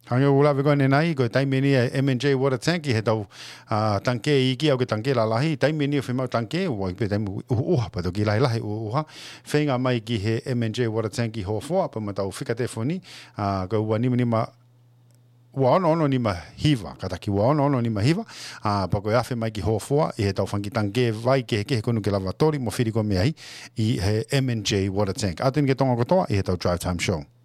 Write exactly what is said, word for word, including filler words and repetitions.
Hange ula we going nai ko tai mini M and J water tank he tau tanke I ki au ke tanke la lahi tai mini fe mau tanke o pe tai mu o pa to ki lai lai o ha fenga mai ki he M and J water tank ho fo pa ma tau fika te foni ko wa ni ni ma wa ono ono ni ma hiva kata ki wa ono ono ni ma hiva pa ko afe mai ki ho fo e he tau fangi tanke vai ke ke konu ke lavatori mo firi ko me ai I he M and J water tank aten ke tonga ko to e he tau drive time show